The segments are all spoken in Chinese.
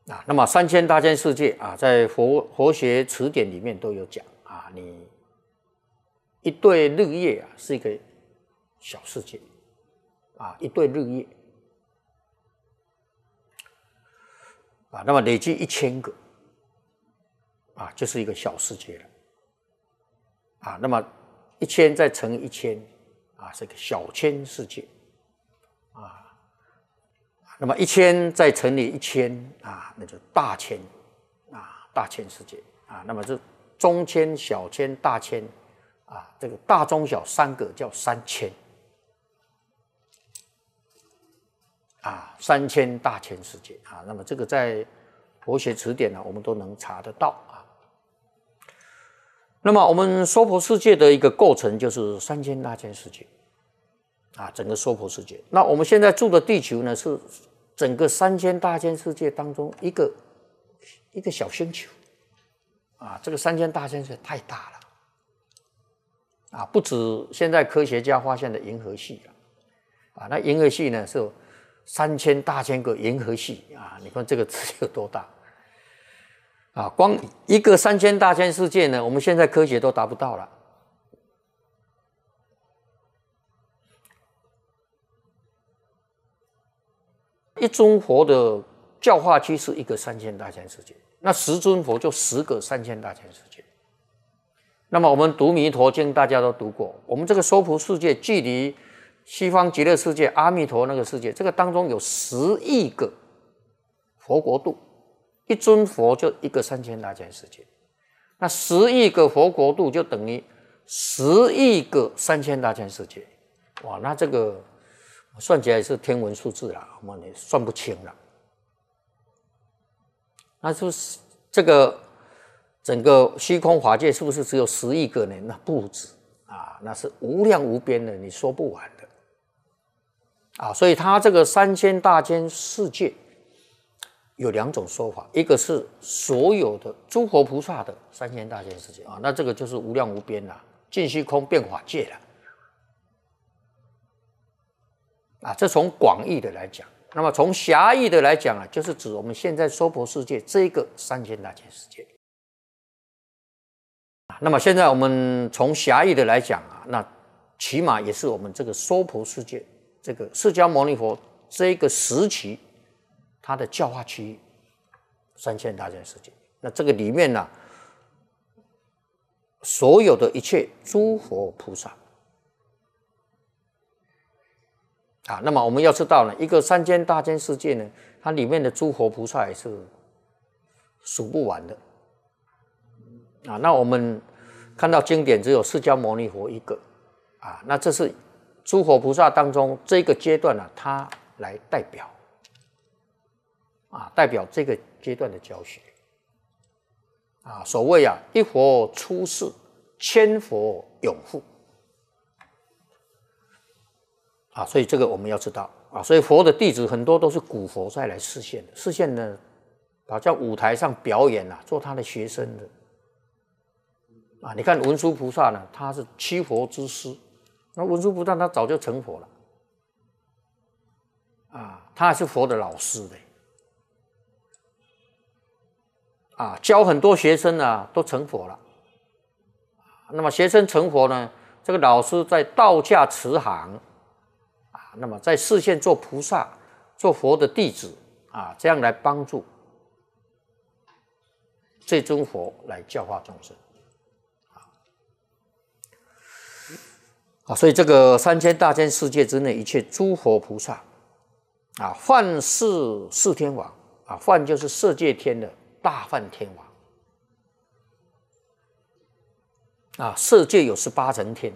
那么三千大千世界在佛学词典里面都有讲你一对日月是一个小世界一对日月那么累计1000个就是一个小世界了那么1000再乘以1000是一个小千世界那么1000再乘以1000那就大千大千世界那么这中千、小千、大千这个大中小3个叫30003000大千世界那么这个在佛学词典我们都能查得到那么我们娑婆世界的一个构成就是3000大千世界整个娑婆世界。那我们现在住的地球呢，是整个3000大千世界当中一个小星球这个3000大千世界太大了不止现在科学家发现的银河系那银河系呢是3000大千个银河系你看这个值有多大光一个3000大千世界呢，我们现在科学都达不到了。一尊佛的教化区是一个3000大千世界，那10尊佛就10个3000大千世界。那么我们读弥陀经大家都读过，我们这个娑婆世界距离西方极乐世界阿弥陀那个世界，这个当中有10亿个佛国度，一尊佛就一个3000大千世界，那10亿个佛国度就等于10亿个3000大千世界。哇，那这个算起来是天文数字啦，我们也算不清了。那就是这个整个虚空法界是不是只有10亿个呢？那不止那是无量无边的，你说不完的所以它这个3000大千世界有2种说法，一个是所有的诸佛菩萨的3000大千世界那这个就是无量无边啦，尽虚空变法界了这从广义的来讲。那么从狭义的来讲就是指我们现在娑婆世界这个3000大千世界。那么现在我们从狭义的来讲那起码也是我们这个娑婆世界，这个释迦牟尼佛这个时期它的教化区域3000大千世界。那这个里面所有的一切诸佛菩萨那么我们要知道呢，一个3000大千世界呢，它里面的诸佛菩萨也是数不完的那我们看到经典只有释迦牟尼佛一个那这是诸佛菩萨当中这个阶段他来代表代表这个阶段的教学所谓一佛出世，千佛永护所以这个我们要知道所以佛的弟子很多都是古佛再来示现的，示现呢好像舞台上表演做他的学生的你看文殊菩萨呢，他是七佛之师，那文殊菩萨他早就成佛了他还是佛的老师的教很多学生都成佛了那么学生成佛呢，这个老师在道驾慈航那么在示现做菩萨做佛的弟子这样来帮助这尊佛来教化众生所以这个3000大千世界之内一切诸佛菩萨梵是四天王梵就是色界天的大梵天王色界有18层天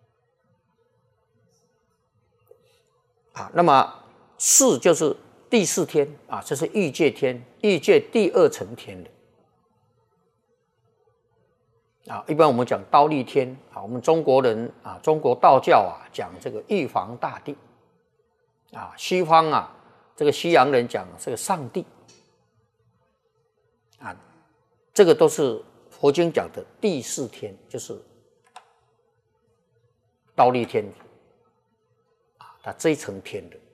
那么四就是第4天这是欲界天，欲界第2层天的一般我们讲忉利天我们中国人中国道教讲这个玉皇大帝西方这个西洋人讲这个上帝这个都是佛经讲的第4天，就是忉利天他这一层天的